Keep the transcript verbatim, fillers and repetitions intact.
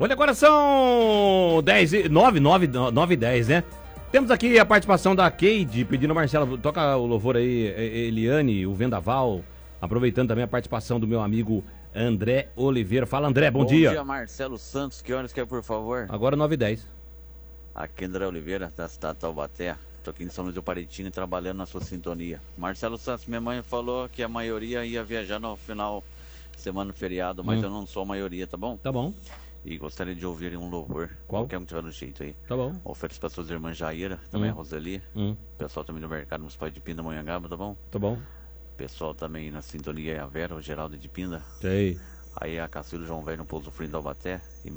Olha, agora são dez e... nove, nove, nove e dez, né? Temos aqui a participação da Keide, pedindo, Marcelo, toca o louvor aí, Eliane, o Vendaval, aproveitando também a participação do meu amigo André Oliveira. Fala, André, bom, bom dia. Bom dia, Marcelo Santos, que horas que é, por favor? Agora nove e dez. Aqui André Oliveira, da cidade de Taubaté. Tô aqui em São Luís do Parintins trabalhando na sua sintonia. Marcelo Santos, minha mãe falou que a maioria ia viajar no final de semana feriado, mas hum. eu não sou a maioria, tá bom? Tá bom. E gostaria de ouvir um louvor. Qual? Qualquer um que tiver no jeito aí. Tá bom. Ofereço para suas irmãs Jaira, também hum. a Roseli. Hum. Pessoal também do mercado, nos pais de Pinda, Monhangaba, tá bom? Tá bom. Pessoal também na sintonia é a Vera, o Geraldo de Pinda. Sei. Aí a Cacilda, João Velho no Pouso Frio de Taubaté. E